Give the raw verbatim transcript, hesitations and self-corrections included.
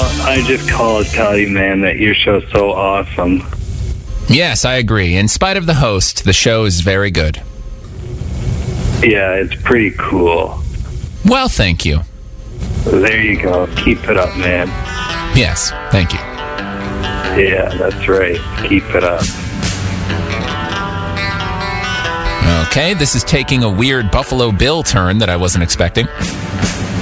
I just called to tell you, man, that your show's so awesome. Yes, I agree. In spite of the host, the show is very good. Yeah, it's pretty cool. Well, thank you. There you go. Keep it up, man. Yes, thank you. Yeah, that's right. Keep it up. Okay, this is taking a weird Buffalo Bill turn that I wasn't expecting.